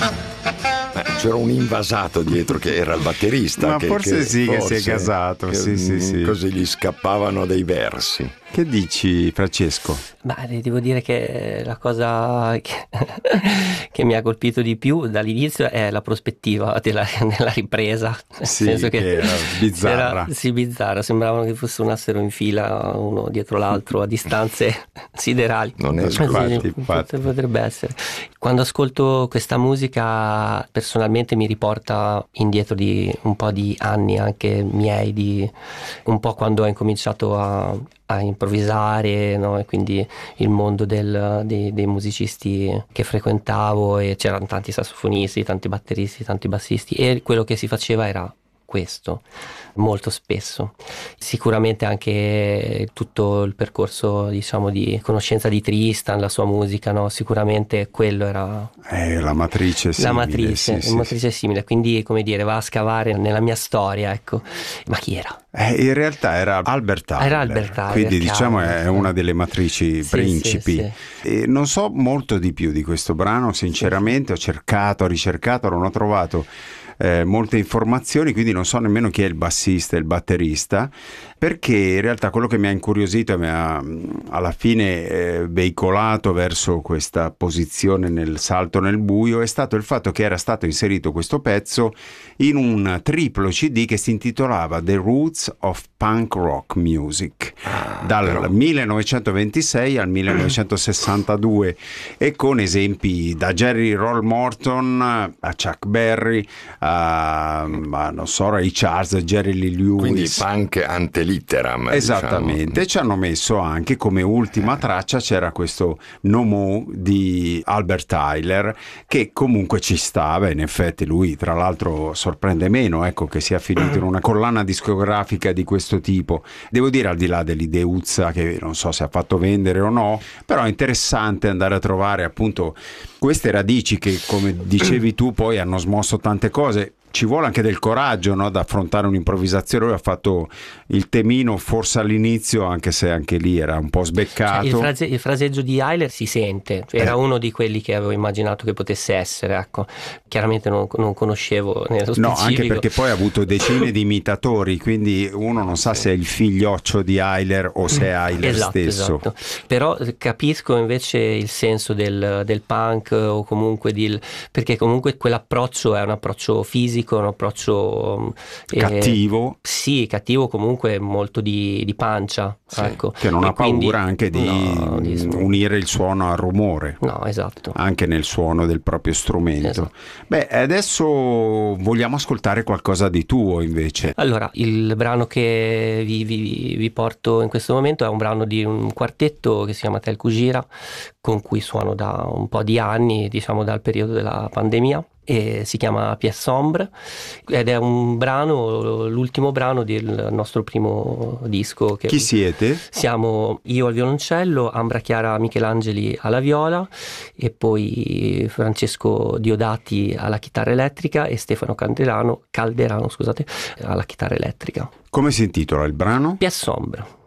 C'era un invasato dietro che era il batterista. Ma forse si è casato, sì. Così gli scappavano dei versi. Che dici, Francesco? Ma devo dire che la cosa che mi ha colpito di più dall'inizio è la prospettiva della ripresa. Nel senso che era bizzarra. Bizzarra. Sembravano che fossero in fila uno dietro l'altro a distanze siderali. Non è infatti. Potrebbe essere. Quando ascolto questa musica personalmente mi riporta indietro di un po' di anni anche miei, un po' quando ho incominciato a improvvisare, no? E quindi il mondo dei musicisti che frequentavo, e c'erano tanti sassofonisti, tanti batteristi, tanti bassisti, e quello che si faceva era questo molto spesso. Sicuramente anche tutto il percorso, diciamo, di conoscenza di Tristan, la sua musica, no? Sicuramente quello era la matrice simile. La matrice simile, quindi, come dire, va a scavare nella mia storia, ecco. Ma chi era? In realtà era Albert Tyler, quindi diciamo è una delle matrici principi. Sì. E non so molto di più di questo brano, sinceramente. Ho cercato, ho ricercato, non ho trovato molte informazioni, quindi non so nemmeno chi è il bassista e il batterista, perché in realtà quello che mi ha incuriosito e mi ha alla fine veicolato verso questa posizione nel salto nel buio è stato il fatto che era stato inserito questo pezzo in un triplo CD che si intitolava The Roots of Punk Rock Music, dal 1926 al 1962, e con esempi da Jerry Roll Morton a Chuck Berry a non so, Ray Charles, Jerry Lee Lewis, quindi punk ante litteram, esattamente, diciamo. Ci hanno messo anche come ultima traccia c'era questo No Mo di Albert Tyler, che comunque ci stava. In effetti lui, tra l'altro, sorprende meno, ecco, che sia finito in una collana discografica di questo tipo. Devo dire, al di là dell'ideuzza che non so se ha fatto vendere o no, però è interessante andare a trovare appunto queste radici che, come dicevi tu, poi hanno smosso tante cose. Ci vuole anche del coraggio, no, da affrontare un'improvvisazione. Lui ha fatto il temino forse all'inizio, anche se anche lì era un po' sbeccato. Cioè, il fraseggio di Tyler si sente, cioè, era uno di quelli che avevo immaginato che potesse essere, ecco. Chiaramente non conoscevo nello specifico. No, anche perché poi ha avuto decine di imitatori, quindi uno non sa se è il figlioccio di Tyler o se è Tyler stesso. Esatto. Però capisco invece il senso del punk, o comunque perché comunque quell'approccio è un approccio fisico, un approccio cattivo. Sì, cattivo, comunque molto di pancia, sì, ecco. Che non ha paura anche di unire il suono al rumore. No, esatto. Anche nel suono del proprio strumento. Esatto. Beh, adesso vogliamo ascoltare qualcosa di tuo invece. Allora, il brano che vi porto in questo momento è un brano di un quartetto che si chiama Tel Kujira, con cui suono da un po' di anni, diciamo dal periodo della pandemia, e si chiama Pièce Sombre, ed è un brano, l'ultimo brano del nostro primo disco. Chi siete? Siamo io al violoncello, Ambra Chiara Michelangeli alla viola, e poi Francesco Diodati alla chitarra elettrica e Stefano Calderano, alla chitarra elettrica. Come si intitola il brano? Pièce Sombre.